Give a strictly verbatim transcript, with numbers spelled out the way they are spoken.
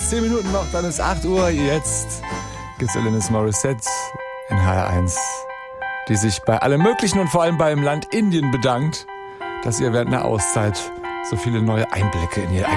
Zehn Minuten noch, dann ist acht Uhr. Jetzt gibt's Alanis Morissette in H R eins, die sich bei allem Möglichen und vor allem beim Land Indien bedankt, dass ihr während einer Auszeit so viele neue Einblicke in ihr